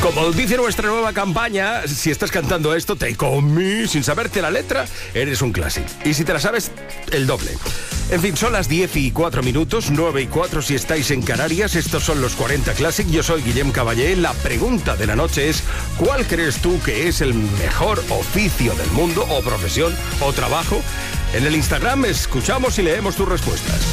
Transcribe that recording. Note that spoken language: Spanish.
Como dice nuestra nueva campaña, si estás cantando esto, Take On Me, sin saberte la letra, eres un clásico. Y si te la sabes, el doble. En fin, son las 10:04, 9:04 si estáis en Canarias. Estos son los 40 Classic. Yo soy Guillem Caballé. La pregunta de la noche es: ¿cuál crees tú que es el mejor oficio del mundo, o profesión, o trabajo? En el Instagram escuchamos y leemos tus respuestas.